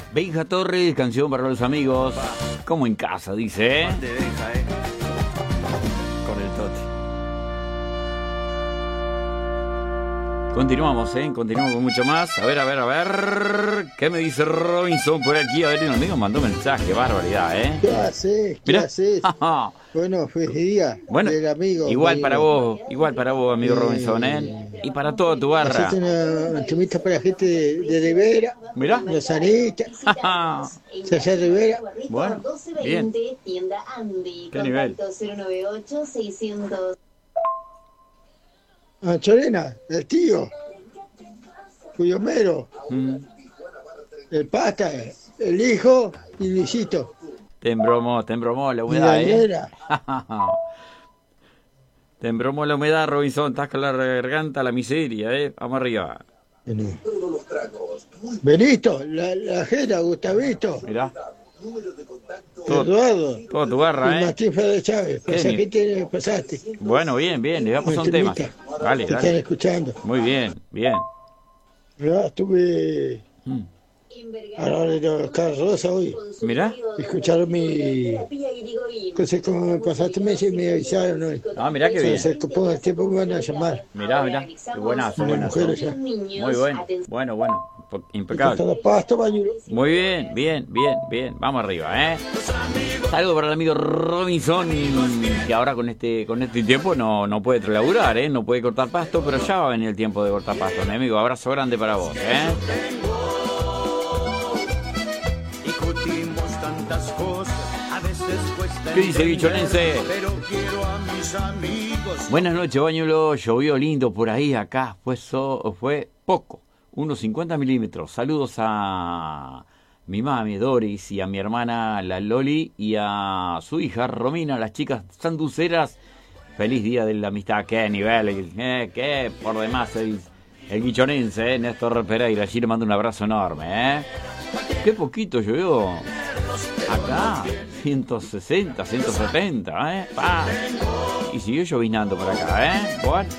Benja Torres, canción para los amigos. Como en casa, dice, ¿eh? De Benja, con el Toti. Continuamos, continuamos con mucho más. A ver. ¿Qué me dice Robinson por aquí? A ver, un amigo mandó mensaje, barbaridad, ¿eh? ¿Qué haces? ¿Qué haces? Bueno, feliz día. Bueno, del amigo. igual para vos, amigo Robinson, ¿eh? Y para toda tu barra. Hacete una entrevista para la gente de Rivera. Mirá. Los Anitas. César Rivera. Bueno, bien. ¿Qué nivel? Chorena, el tío. Cuyomero. El Pasta, el hijo y Luisito. Te embromó la humedad, Te embromó la humedad, Robinson. Estás con la garganta, la miseria, Vamos arriba. Benito, la Jera, Gustavito. Mirá. Eduardo. Toda tu barra, Martín Fede Chávez. ¿Qué te pasaste? Bueno, bien. Le vamos a un tema. Dale. Te están escuchando. Muy bien. Ya estuve ahora de los Carlos Rosa hoy. Mirá. Escucharon mi... Entonces, como me pasaste meses, me avisaron hoy. Mirá qué bien. Se pongo el tiempo, me van a llamar. Mirá. Qué buenazo. Muy bueno. Bueno. Impecable. Muy bien. Vamos arriba, Saludos para el amigo Robinson, que ahora con este tiempo no puede laburar, no puede cortar pasto, pero ya va a venir el tiempo de cortar pasto, mi amigo. Abrazo grande para vos, ¿Qué dice Guichonense? Buenas noches, Bañuelo. Llovió lindo por ahí, acá fue poco, unos 50 milímetros. Saludos a mi mami Doris y a mi hermana la Loli y a su hija Romina, las chicas sanduceras. Feliz día de la amistad. Qué nivel, qué por demás el guichonense, Néstor Pereira. Allí le mando un abrazo enorme, Qué poquito llovió acá, 160, 170, y siguió llovinando por acá, Bueno.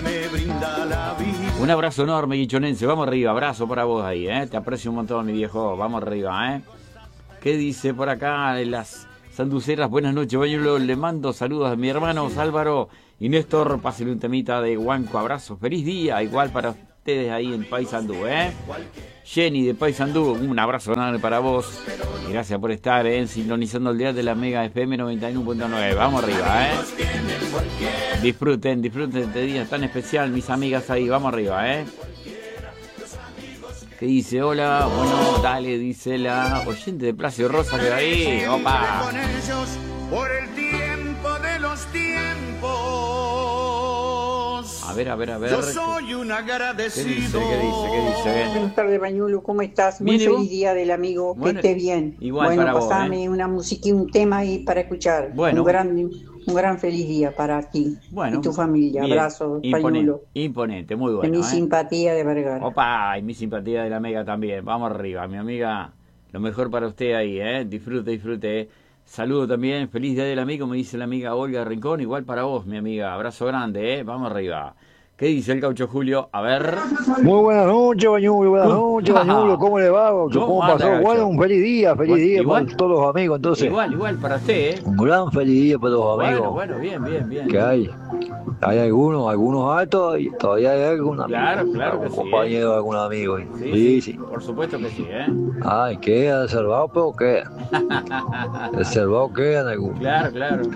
Un abrazo enorme, guichonense. Vamos arriba, abrazo para vos ahí, Te aprecio un montón, mi viejo. Vamos arriba, ¿Qué dice por acá las sanduceras? Buenas noches, Bañuelo. Le mando saludos a mi hermanos Álvaro y Néstor. Pásale un temita de Huanco. Abrazo, feliz día. Igual para ustedes ahí en Paysandú, Jenny de Paysandú, un abrazo enorme para vos. Y gracias por estar, sintonizando el día de la Mega FM 91.9. Vamos arriba, Disfruten este día tan especial, mis amigas ahí. Vamos arriba, ¿Qué dice? Hola, bueno, dale, dice la oyente de Plácido Rosa que ahí. ¡Opa! Por el tiempo de los tiempos. A ver. Yo soy un agradecido. ¿Qué dice? Buenas tardes, Bañuelo, ¿cómo estás? Muy feliz día del amigo, bueno, que esté bien. Igual para vos, pasame una musiquita, un tema ahí para escuchar. Bueno. Un gran feliz día para ti y tu familia. Bien. Abrazo, Bañuelo. Imponente, muy bueno. De mi simpatía de Vergara. Opa, y mi simpatía de la Mega también. Vamos arriba, mi amiga. Lo mejor para usted ahí, Disfrute. Saludo también, feliz día del amigo, me dice la amiga Olga Rincón. Igual para vos, mi amiga. Abrazo grande, Vamos arriba. ¿Qué dice el Gaucho Julio? A ver. Muy buenas noches, Bañuelo. ¿Cómo le va, Gaucho? ¿Cómo pasó? Gaucho? Bueno, un feliz día igual, para todos los amigos, entonces. Igual para usted, Un gran feliz día para los amigos. Bueno, bien. ¿Qué hay? Hay algunos altos y todavía hay algunos Claro que sí. Compañeros de algunos amigos. Sí. Por supuesto que sí, Ay, queda reservado, pero queda. Reservado queda en algunos. Claro.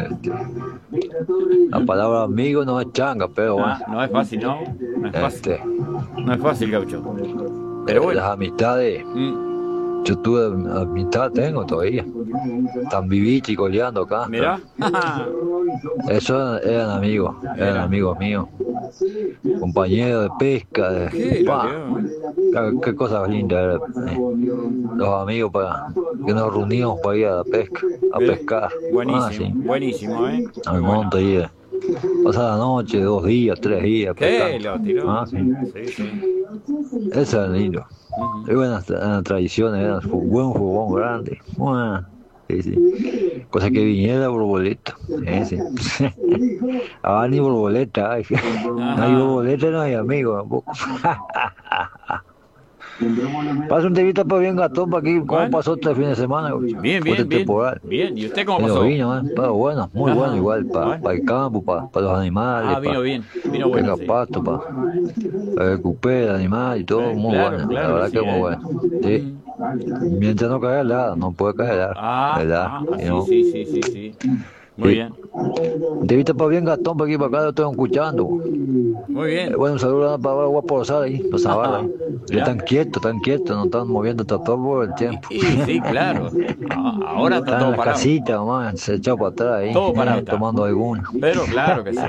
La palabra amigo no es changa, pero bueno. No es fácil, ¿no? No es fácil, Gaucho. Pero bueno. Las amistades, yo tuve amistad, tengo todavía. Están vivitos y coleando acá. Mirá. Eso eran amigos míos. Compañeros de pesca. Qué cosas lindas. Los amigos que nos reuníamos para ir a la pesca, a pescar. Buenísimo, Al monte y pasar la noche, 2 días, 3 días. ¿Qué? Lo tiró. Sí. Eso era lindo. Es buenas tradiciones, era un buen fogón grande. Sí. Cosa que viniera borboleta. Sí. Ahora ni borboleta hay. No hay borboleta, no hay amigos tampoco. Pasa un temita para bien gatón para aquí. ¿Cómo pasó este fin de semana? Bien. Bien. ¿Y usted cómo pasó? Vino, pero bueno, muy bueno igual, para el campo, para los animales. Vino bueno. Venga, pasto, para recuperar el animal y todo, muy bueno. La verdad que muy bueno. Sí. Mientras no caiga helada, no puede caer helada. Sí. Muy bien. Te viste para bien gatón, para aquí para acá, lo estoy escuchando. Muy bien. Bueno, un saludo para Guaporosar ahí, los Zavala. Están quietos, no están moviendo, está todo por el tiempo. Sí, claro. Ahora está todo en la parado. Casita, nomás, se echó para atrás ahí. Todo parado. Tomando alguna. Pero claro que sí,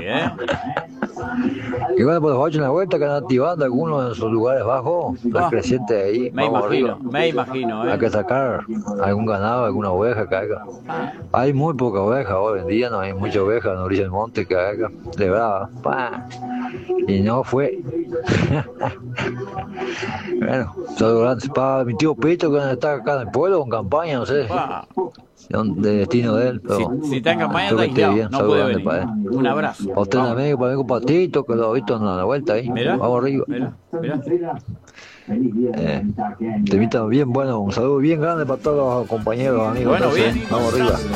Y bueno, pues los 8 en la vuelta que están activando algunos en sus lugares bajos, las crecientes ahí. Me imagino. Hay que sacar algún ganado, alguna oveja que haga. Hay muy poca oveja hoy en día, no hay mucha oveja en la orilla del monte que haga. De verdad, y no fue. Bueno, saludos para mi tío Pito que está acá en el pueblo con campaña, no sé. De destino de él. Pero si está en campaña, está bien. No puede venir. Un abrazo. A usted, amigo, para mí, con Patito, que lo he visto en la vuelta ahí. Vamos arriba. Mira. Te invito bien, bueno, un saludo bien grande para todos los compañeros, amigos. Bueno, bien. Vamos arriba.